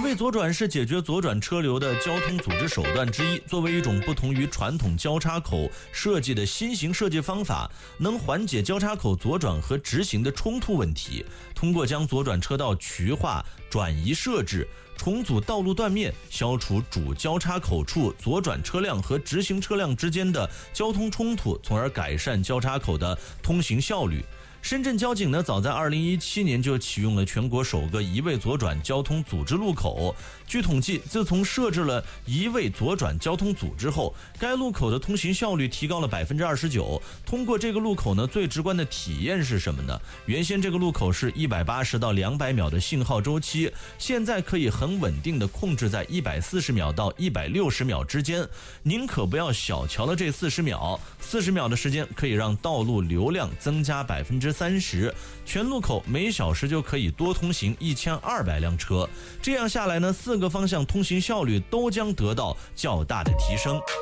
位左转是解决左转车流的交通组织手段之一，作为一种不同于传统交叉口设计的新型设计方法，能缓解交叉口左转和直行的冲突问题。通过将左转车道渠化、转移设置，重组道路断面，消除主交叉口处左转车辆和直行车辆之间的交通冲突，从而改善交叉口的通行效率。深圳交警呢，早在2017年就启用了全国首个一位左转交通组织路口。据统计，自从设置了一位左转交通组织后，该路口的通行效率提高了29%。通过这个路口呢，最直观的体验是什么呢？原先这个路口是180到200秒的信号周期，现在可以很稳定的控制在140秒到160秒之间。您可不要小瞧了这40秒，40秒的时间可以让道路流量增加30%，全路口每小时就可以多通行1200辆车。这样下来呢，4个方向通行效率都将得到较大的提升。